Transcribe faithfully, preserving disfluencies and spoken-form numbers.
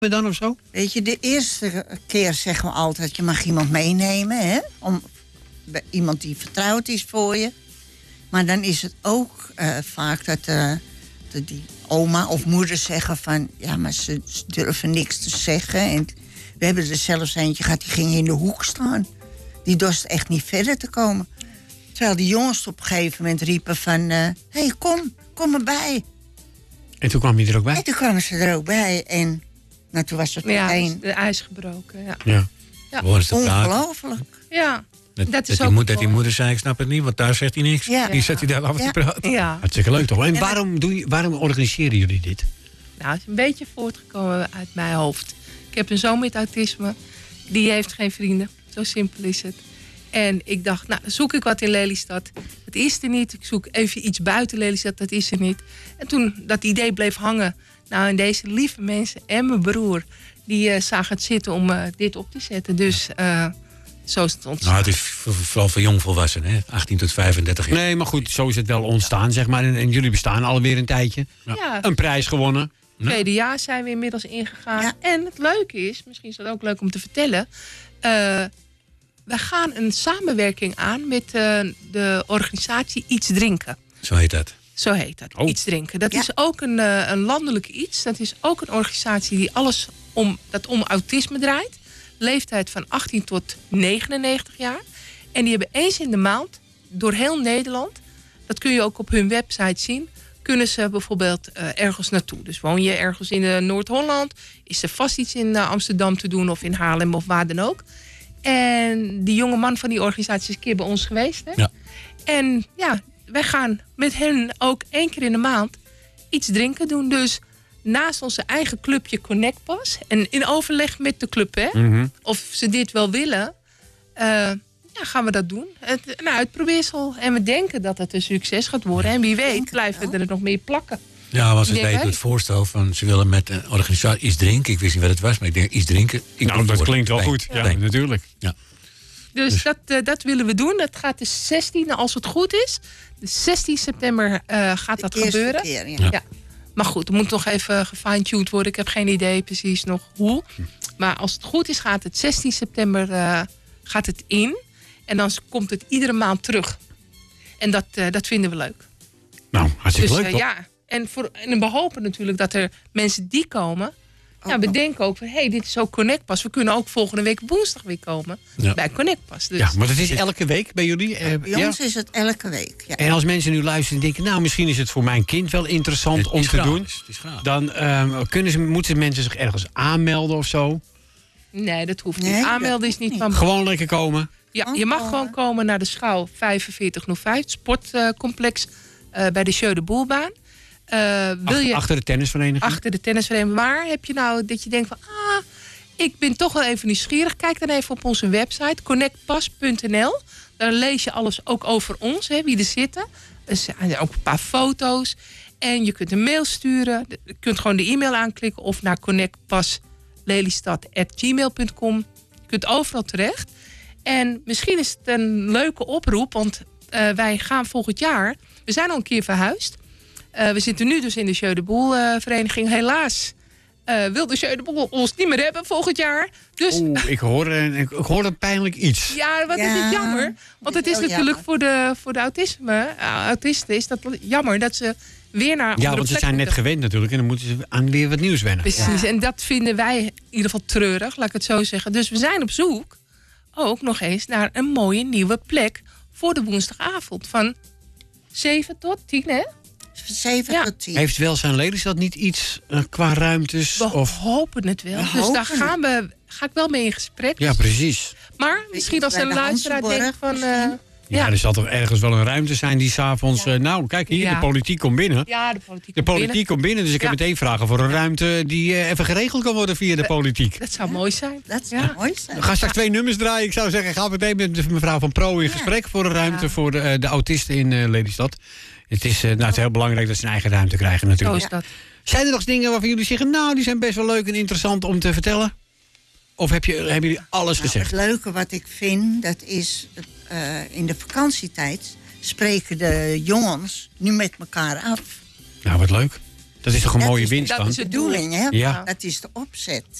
dan of zo? Weet je, de eerste keer zeggen we altijd... je mag iemand meenemen, hè? Om, bij iemand die vertrouwd is voor je. Maar dan is het ook uh, vaak dat, uh, dat die oma of moeder zeggen van... ja, maar ze, ze durven niks te zeggen. En we hebben er zelfs eentje gehad, die ging in de hoek staan. Die dorst echt niet verder te komen. Terwijl die jongens op een gegeven moment riepen van... hé, uh, hey, kom, kom erbij. En toen kwam hij er ook bij? En toen kwamen ze er ook bij. En nou, toen was het ja, meteen... de ijs gebroken, ja. Ja. Ja. Ongelooflijk. Ja. Dat, dat, is dat, ook die moeder, dat die mooi. moeder zei, ik snap het niet, want daar zegt hij niks. Ja. Hier zet hij daar af te Ja. praten. Ja. Hartstikke leuk toch? En waarom, doe je, waarom organiseren jullie dit? Nou, het is een beetje voortgekomen uit mijn hoofd. Ik heb een zoon met autisme. Die heeft geen vrienden. Zo simpel is het. En ik dacht, nou, dan zoek ik wat in Lelystad. Dat is er niet. Ik zoek even iets buiten Lelystad. Dat is er niet. En toen dat idee bleef hangen. Nou, en deze lieve mensen en mijn broer... die uh, zagen het zitten om uh, dit op te zetten. Dus uh, zo is het ontstaan. Nou, het is vooral voor jongvolwassenen, hè? achttien tot vijfendertig jaar. Nee, maar goed, zo is het wel ontstaan, zeg maar. En, en jullie bestaan alweer een tijdje. Ja. Ja. Een prijs gewonnen. Het tweede jaar zijn we inmiddels ingegaan. Ja. En het leuke is, misschien is dat ook leuk om te vertellen... Uh, we gaan een samenwerking aan met uh, de organisatie Iets Drinken. Zo heet dat. Zo heet dat, Oh. Iets Drinken. Dat Ja. is ook een, uh, een landelijk iets. Dat is ook een organisatie die alles om, dat om autisme draait. Leeftijd van achttien tot negenennegentig jaar. En die hebben eens in de maand, door heel Nederland... dat kun je ook op hun website zien... kunnen ze bijvoorbeeld uh, ergens naartoe. Dus woon je ergens in uh, Noord-Holland... is er vast iets in uh, Amsterdam te doen of in Haarlem of waar dan ook... En die jonge man van die organisatie is een keer bij ons geweest. Hè? Ja. En ja, wij gaan met hen ook één keer in de maand iets drinken doen. Dus naast onze eigen clubje Connect Pas... en in overleg met de club, hè, Mm-hmm. of ze dit wel willen... Uh, ja, gaan we dat doen. Het, nou, het probeersel. En we denken dat het een succes gaat worden. En wie weet blijven er nog meer plakken. Ja, was het Ik denk, weten hè? het voorstel van ze willen met een organisatie iets drinken. Ik wist niet wat het was, maar ik denk iets drinken. Ik Nou, dat voor. klinkt wel Nee, goed. Ja, nee. natuurlijk. Ja. Dus, Dus- Dat, uh, dat willen we doen. Dat gaat de zestiende, als het goed is. De zestien september uh, gaat dat De eerste gebeuren. keer, ja. Ja. Ja. Maar goed, er moet nog even gefine-tuned worden. Ik heb geen idee precies nog hoe. Maar als het goed is, gaat het zestien september uh, gaat het in. En dan komt het iedere maand terug. En dat, uh, dat vinden we leuk. Nou, hartstikke Dus leuk uh, toch? ja, en, voor, en we hopen natuurlijk dat er mensen die komen... Ja, we oh. denken ook van, hé, hey, dit is ook Connect Pas. We kunnen ook volgende week woensdag weer komen Ja. bij Connect Pas. Dus. Ja, maar dat is elke week bij jullie? eh, Bij ja? ons is het elke week. Ja. En als mensen nu luisteren en denken... nou, misschien is het voor mijn kind wel interessant Het om is te gratis, doen... Het is gratis. dan ehm, kunnen ze, moeten mensen zich ergens aanmelden of zo. Nee, dat hoeft Nee, niet. dat Aanmelden is hoeft niet niet. van... Gewoon lekker komen. Ja, je mag gewoon komen naar de schouw vijfenveertig nul vijf, het sportcomplex uh, bij de Jeu de Boelbaan. Uh, wil Achter, je achter de tennisvereniging. achter de tennisvereniging. Waar heb je nou dat je denkt van, ah, ik ben toch wel even nieuwsgierig. Kijk dan even op onze website, connect pas punt n l. Daar lees je alles ook over ons, hè, wie er zitten. Er zijn ook een paar foto's. En je kunt een mail sturen. Je kunt gewoon de e-mail aanklikken of naar connectpaslelystad at gmail punt com. Je kunt overal terecht. En misschien is het een leuke oproep, want uh, wij gaan volgend jaar... We zijn al een keer verhuisd. Uh, we zitten nu dus in de Jeu de Boel uh, vereniging. Helaas uh, wil de Jeu de Boel ons niet meer hebben volgend jaar. Dus Oeh, ik hoorde, een- ik hoorde een pijnlijk iets. ja, wat Ja. is het jammer. Want het is Oh, natuurlijk jammer. voor de, voor de autisme, uh, autisten is dat jammer dat ze weer naar een Ja, andere want ze plek zijn net moeten. gewend natuurlijk. En dan moeten ze aan weer wat nieuws wennen. Precies, en dat vinden wij in ieder geval treurig, laat ik het zo zeggen. Dus we zijn op zoek ook nog eens naar een mooie nieuwe plek voor de woensdagavond. Van zeven tot tien, hè? Zeven Ja. tot tien. Heeft Welzijn Lelystad niet iets uh, qua ruimtes? We Of... hopen het wel. We dus hopen daar gaan we, ga ik wel mee in gesprek. Ja, precies. Maar misschien als bij een de luisteraar Hansenborg denkt van... misschien? uh, Ja, ja, er zal toch ergens wel een ruimte zijn die s'avonds... Ja. Uh, nou, kijk hier, Ja. de politiek komt binnen. ja, de politiek. De komt politiek binnen. komt binnen, dus ik Ja. heb meteen vragen voor een ruimte... die uh, even geregeld kan worden via de politiek. Dat zou mooi zijn. Dat zou Ja. mooi zijn. We gaan straks twee nummers draaien. Ik zou zeggen, ga meteen met de mevrouw van Pro in Ja. gesprek... voor een ruimte Ja. voor de, uh, de autisten in uh, Lelystad. Het is, uh, nou, het is heel belangrijk dat ze een eigen ruimte krijgen Zo natuurlijk. is dat. Zijn er nog dingen waarvan jullie zeggen... nou, die zijn best wel leuk en interessant om te vertellen? Of heb je, hebben jullie alles Nou, gezegd? het leuke wat ik vind, dat is uh, in de vakantietijd spreken de jongens nu met elkaar af. Nou, wat leuk. Dat is toch een Dat mooie is- winst Dat dan? is het doel. bedoeling, hè? Ja. Dat is de opzet.